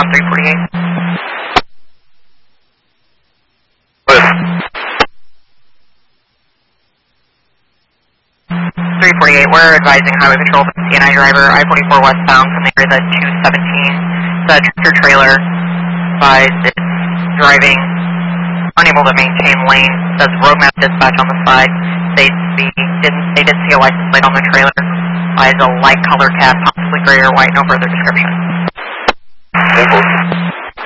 westbound 348. 348, we're advising Highway Patrol CNI driver, I-44 westbound from the area of the 217. The tractor trailer advised it's driving, unable to maintain lane, says road map dispatch on the side. They did see a license plate on the trailer. Advised a light color cab, possibly gray or white, no further description.